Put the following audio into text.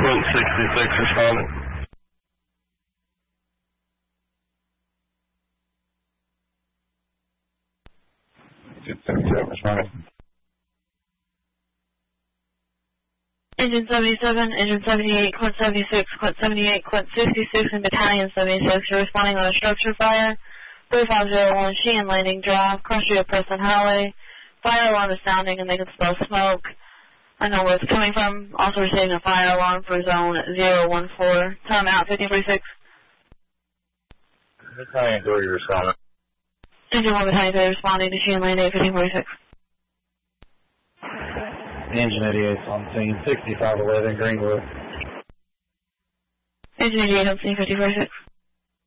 Quint 66 responding. Engine 77, Engine 78, Quint 76, Quint 78, Quint 66, and Battalion 76. You're responding on a structure fire. 3501, Sheehan Landing Drive, cross street of Preston Highway. Fire alarm is sounding and they can smell smoke. I know where it's coming from. Also receiving a fire alarm for zone 014. Time out 1546. Battalion 3 responding. Engine 1 Battalion 3 responding to Sheehan Landing 1546. Engine 88 on scene, 6511 Greenwood. Engine 88 on scene 5046.